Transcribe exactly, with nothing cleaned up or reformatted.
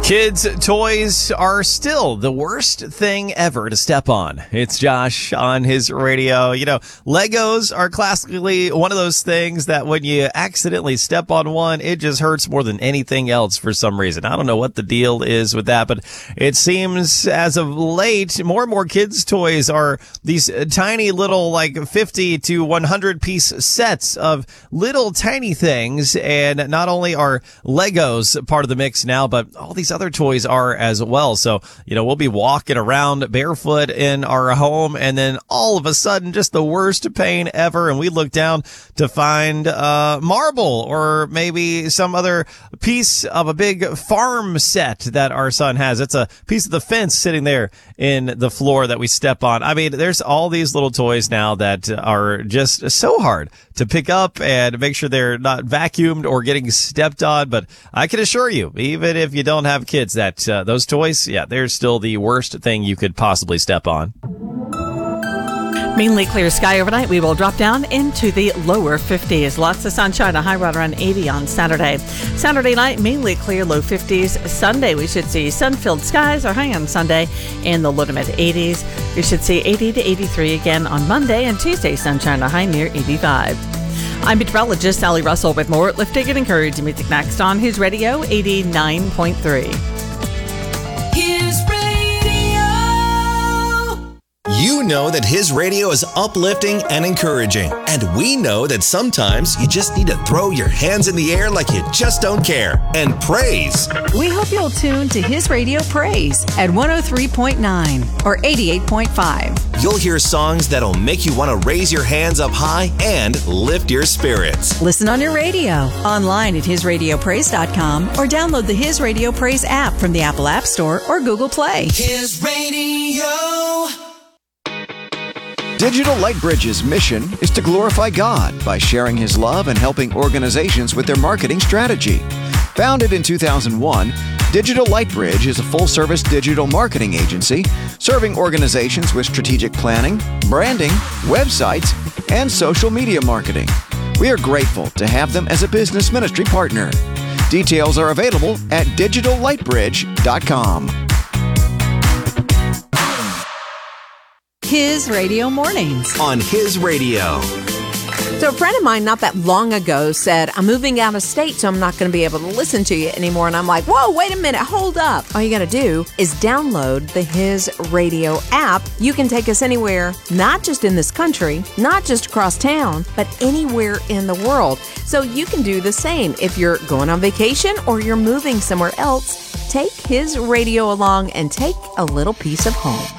Kids' toys are still the worst thing ever to step on. It's Josh on his radio. You know, Legos are classically one of those things that when you accidentally step on one, it just hurts more than anything else for some reason. I don't know what the deal is with that, but it seems as of late, more and more kids' toys are these tiny little like fifty to one hundred piece sets of little tiny things. And not only are Legos part of the mix now, but all these other toys are as well. So, you know, we'll be walking around barefoot in our home, and then all of a sudden, just the worst pain ever. And we look down to find uh marble or maybe some other piece of a big farm set that our son has. It's a piece of the fence sitting there in the floor that we step on. I mean, there's all these little toys now that are just so hard to pick up and make sure they're not vacuumed or getting stepped on. But I can assure you, even if you don't have kids, that uh, those toys, yeah, they're still the worst thing you could possibly step on. Mainly clear sky overnight. We will drop down into the lower fifties. Lots of sunshine, a high right around eighty on Saturday. Saturday night, mainly clear, low fifties. Sunday, we should see sun-filled skies, or high on Sunday, in the low to mid eighties. We should see eighty to eighty-three again on Monday, and Tuesday, sunshine, a high near eighty-five. I'm meteorologist Sally Russell with more lifting and encouraging music next on his radio, eighty-nine point three. His radio. You know that his radio is uplifting and encouraging. And we know that sometimes you just need to throw your hands in the air like you just don't care and praise. We hope you'll tune to His Radio Praise at one oh three point nine or eighty-eight point five. You'll hear songs that'll make you want to raise your hands up high and lift your spirits. Listen on your radio, online at his radio praise dot com, or download the His Radio Praise app from the Apple App Store or Google Play. His radio. Digital Light Bridge's mission is to glorify God by sharing His love and helping organizations with their marketing strategy. Founded in two thousand one, Digital Light Bridge is a full-service digital marketing agency serving organizations with strategic planning, branding, websites, and social media marketing. We are grateful to have them as a business ministry partner. Details are available at digital light bridge dot com. His Radio Mornings. On His Radio. So a friend of mine not that long ago said, I'm moving out of state, so I'm not going to be able to listen to you anymore. And I'm like, whoa, wait a minute, hold up. All you got to do is download the His Radio app. You can take us anywhere, not just in this country, not just across town, but anywhere in the world. So you can do the same. If you're going on vacation or you're moving somewhere else, take His Radio along and take a little piece of home.